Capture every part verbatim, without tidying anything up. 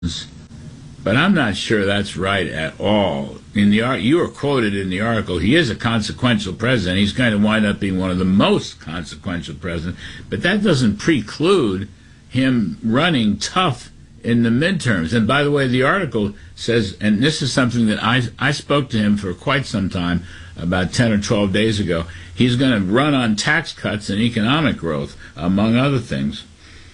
but I'm not sure that's right at all. In the art, you were quoted in the article, he is a consequential president. He's going to wind up being one of the most consequential presidents, but that doesn't preclude him running tough in the midterms. And by the way, the article says, and this is something that I, I spoke to him for quite some time, about ten or twelve days ago, he's going to run on tax cuts and economic growth, among other things.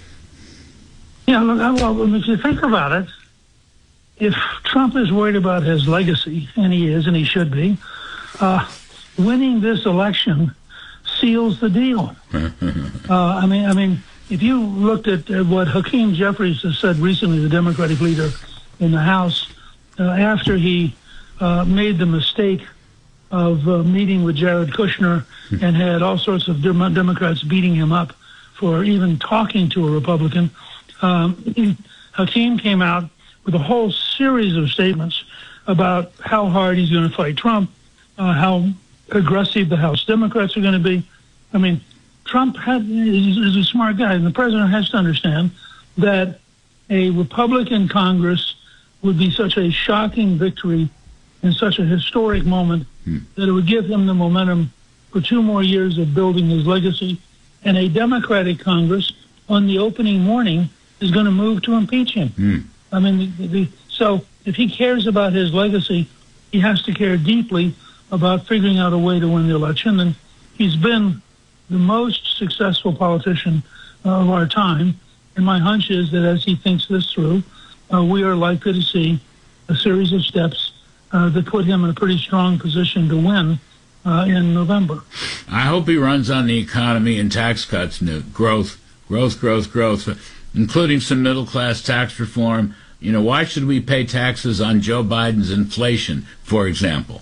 Yeah, look, well, if you think about it, if Trump is worried about his legacy, and he is, and he should be, uh, winning this election seals the deal. uh, I mean, I mean, if you looked at uh, what Hakeem Jeffries has said recently, the Democratic leader in the House, uh, after he uh, made the mistake of uh, meeting with Jared Kushner and had all sorts of dem- Democrats beating him up for even talking to a Republican, um, he, Hakeem came out with a whole series of statements about how hard he's going to fight Trump, uh, how aggressive the House Democrats are going to be. I mean, Trump had, is, is a smart guy, and the president has to understand that a Republican Congress would be such a shocking victory in such a historic moment hmm. that it would give him the momentum for two more years of building his legacy. And a Democratic Congress on the opening morning is going to move to impeach him. Hmm. I mean, the, the, so if he cares about his legacy, he has to care deeply about figuring out a way to win the election. And he's been the most successful politician uh, of our time. And my hunch is that as he thinks this through, uh, we are likely to see a series of steps uh, that put him in a pretty strong position to win uh, in November. I hope he runs on the economy and tax cuts, Newt. Growth, growth, growth, growth, including some middle-class tax reform. You know, why should we pay taxes on Joe Biden's inflation, for example?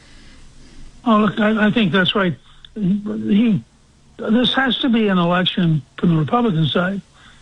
Oh, look, I, I think that's right. He, this has to be an election from the Republican side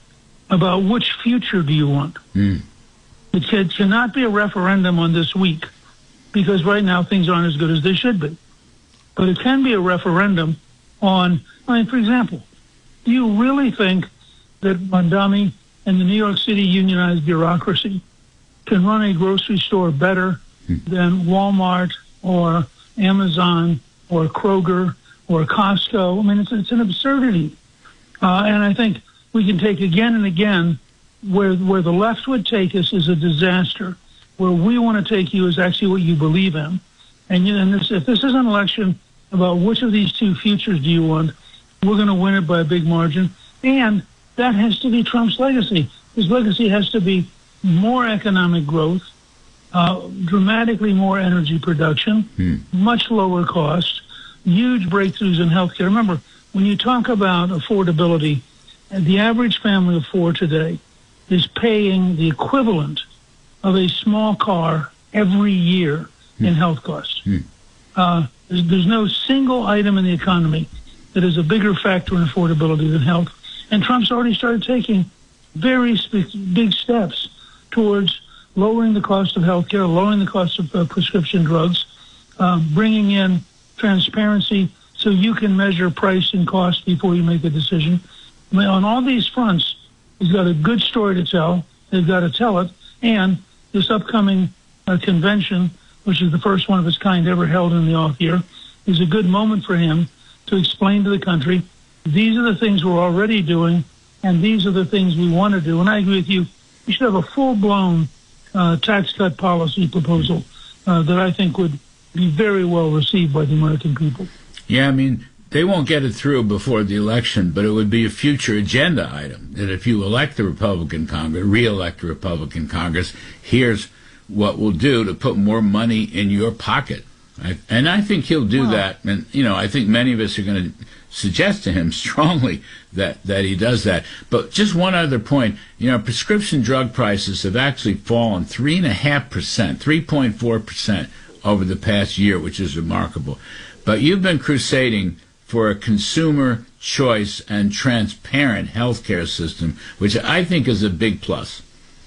about which future do you want. Mm. It can, cannot be a referendum on this week, because right now things aren't as good as they should be. But it can be a referendum on, I mean, for example, do you really think that Mondami and the New York City unionized bureaucracy can run a grocery store better mm. than Walmart or Amazon or Kroger or Costco? I mean, it's, it's an absurdity. Uh, and I think we can take again and again where where the left would take us is a disaster. Where we want to take you is actually what you believe in. And, you know, and this, if this is an election about which of these two futures do you want, we're going to win it by a big margin. And that has to be Trump's legacy. His legacy has to be more economic growth, uh, dramatically more energy production, hmm. much lower cost, huge breakthroughs in healthcare. Remember, when you talk about affordability, the average family of four today is paying the equivalent of a small car every year hmm. in health costs. Hmm. Uh, there's, there's no single item in the economy that is a bigger factor in affordability than health. And Trump's already started taking very sp- big steps towards lowering the cost of healthcare, lowering the cost of uh, prescription drugs, uh, bringing in transparency so you can measure price and cost before you make a decision. I mean, on all these fronts, he's got a good story to tell. They've got to tell it. And this upcoming uh, convention, which is the first one of its kind ever held in the off year, is a good moment for him to explain to the country, these are the things we're already doing, and these are the things we want to do. And I agree with you. We should have a full-blown uh, tax cut policy proposal uh, that I think would be very well received by the American people. Yeah, I mean, they won't get it through before the election, but it would be a future agenda item that if you elect the Republican Congress, re-elect the Republican Congress, here's what we'll do to put more money in your pocket. I, and I think he'll do wow. that. And, you know, I think many of us are going to suggest to him strongly that, that he does that. But just one other point, you know, prescription drug prices have actually fallen three point five percent, three point four percent over the past year, which is remarkable. But you've been crusading for a consumer choice and transparent healthcare system, which I think is a big plus.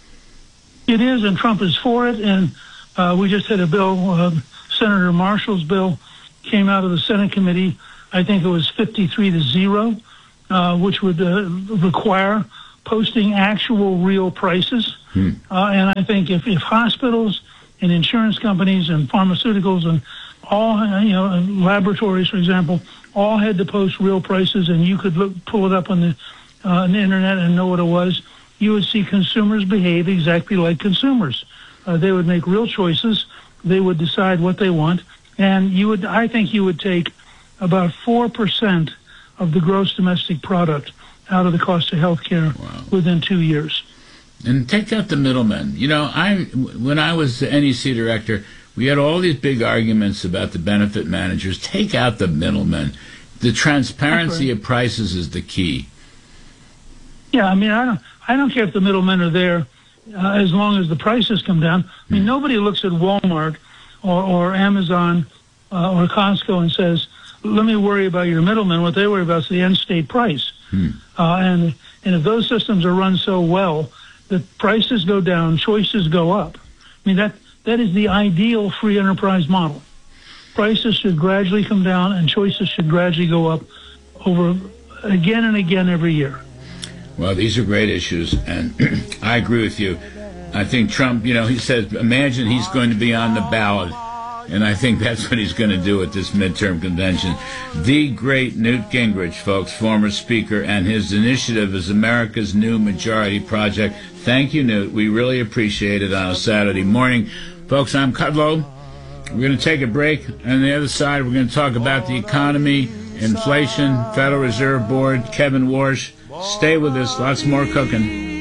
It is, and Trump is for it. And uh, we just had a bill, uh, Senator Marshall's bill, came out of the Senate committee. I think it was fifty-three to zero, uh, which would uh, require posting actual real prices. Hmm. Uh, and I think if, if hospitals and insurance companies and pharmaceuticals and all, you know, laboratories, for example, all had to post real prices, and you could look, pull it up on the, uh, on the internet and know what it was, you would see consumers behave exactly like consumers. Uh, they would make real choices. They would decide what they want, and you would. I think you would take about four percent of the gross domestic product out of the cost of health care wow. within two years. And take out the middlemen. You know, I when I was the N E C director, we had all these big arguments about the benefit managers. Take out the middlemen. The transparency right. of prices is the key. Yeah, I mean, I don't, I don't care if the middlemen are there uh, as long as the prices come down. I mean, mm. nobody looks at Walmart or, or Amazon uh, or Costco and says, let me worry about your middlemen. What they worry about is the end state price. Mm. Uh, and and if those systems are run so well that prices go down, choices go up, I mean, that that is the ideal free enterprise model. Prices should gradually come down and choices should gradually go up over again and again every year. Well, these are great issues, and I agree with you. I think Trump, you know, he said, imagine he's going to be on the ballot, and I think that's what he's going to do at this midterm convention. The great Newt Gingrich, folks, former speaker, and his initiative is America's New Majority Project. Thank you, Newt. We really appreciate it on a Saturday morning. Folks, I'm Kudlow. We're going to take a break. On the other side, we're going to talk about the economy, inflation, Federal Reserve Board, Kevin Warsh. Stay with us. Lots more cooking.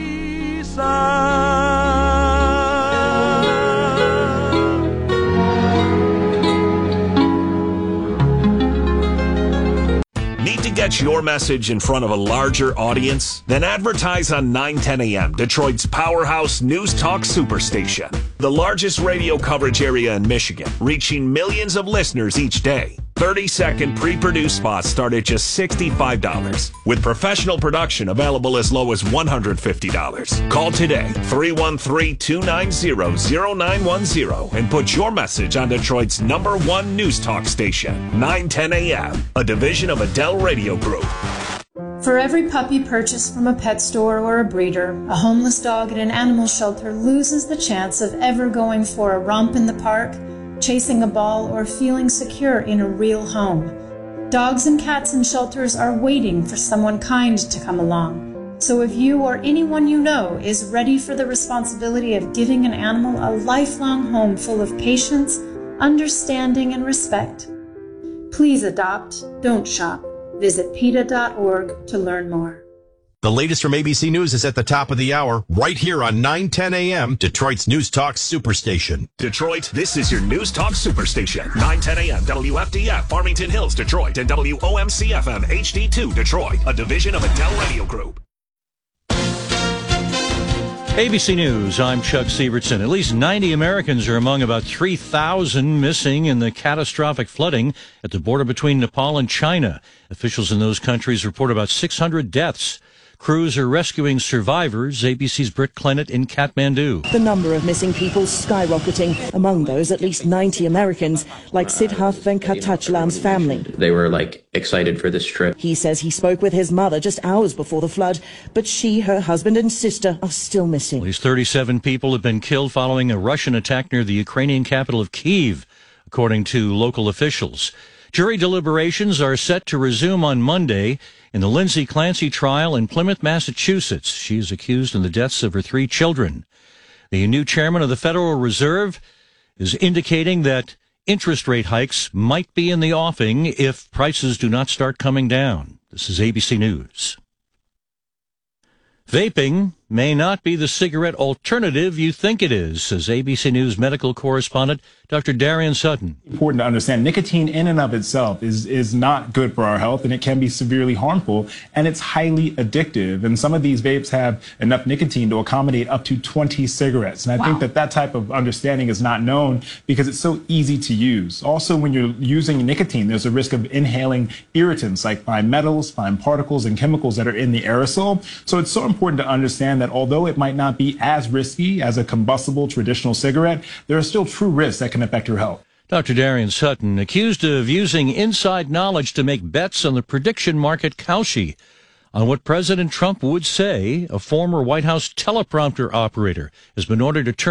Need to get your message in front of a larger audience? Then advertise on nine ten A M, Detroit's powerhouse news talk superstation. The largest radio coverage area in Michigan, reaching millions of listeners each day. thirty-second pre-produced spots start at just sixty-five dollars, with professional production available as low as one hundred fifty dollars. Call today, three one three, two nine zero, zero nine one zero, and put your message on Detroit's number one news talk station, nine ten A M, a division of Adele Radio Group. For every puppy purchased from a pet store or a breeder, a homeless dog at an animal shelter loses the chance of ever going for a romp in the park, chasing a ball, or feeling secure in a real home. Dogs and cats in shelters are waiting for someone kind to come along. So if you or anyone you know is ready for the responsibility of giving an animal a lifelong home full of patience, understanding, and respect, please adopt, don't shop. Visit P E T A dot org to learn more. The latest from A B C News is at the top of the hour, right here on nine ten A M, Detroit's News Talk Superstation. Detroit, this is your News Talk Superstation. nine ten A M, W F D F, Farmington Hills, Detroit, and W O M C F M H D two, Detroit, a division of Adele Radio Group. A B C News, I'm Chuck Sievertson. At least ninety Americans are among about three thousand missing in the catastrophic flooding at the border between Nepal and China. Officials in those countries report about six hundred deaths. Crews are rescuing survivors. A B C's Britt Clennett in Kathmandu. The number of missing people skyrocketing. Among those, at least ninety Americans, like Siddharth Venkatachalam's family. They were, like, excited for this trip. He says he spoke with his mother just hours before the flood, but she, her husband, and sister are still missing. At least thirty-seven people have been killed following a Russian attack near the Ukrainian capital of Kyiv, according to local officials. Jury deliberations are set to resume on Monday in the Lindsay Clancy trial in Plymouth, Massachusetts. She is accused in the deaths of her three children. The new chairman of the Federal Reserve is indicating that interest rate hikes might be in the offing if prices do not start coming down. This is A B C News. Vaping may not be the cigarette alternative you think it is, says A B C News medical correspondent Doctor Darian Sutton. Important to understand, nicotine in and of itself is, is not good for our health, and it can be severely harmful, and it's highly addictive. And some of these vapes have enough nicotine to accommodate up to twenty cigarettes. And I wow. think that that type of understanding is not known because it's so easy to use. Also, when you're using nicotine, there's a risk of inhaling irritants like fine metals, fine particles, and chemicals that are in the aerosol. So it's so important to understand that although it might not be as risky as a combustible traditional cigarette, there are still true risks that can affect your health. Doctor Darian Sutton, accused of using inside knowledge to make bets on the prediction market Kalshi. on what President Trump would say. A former White House teleprompter operator has been ordered to turn